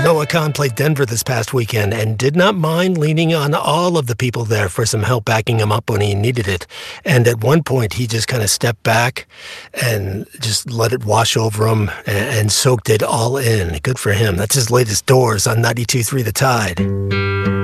Noah Khan played Denver this past weekend and did not mind leaning on all of the people there for some help backing him up when he needed it. And at one point, he just kind of stepped back and just let it wash over him and soaked it all in. Good for him. That's his latest Doors on 92.3 The Tide.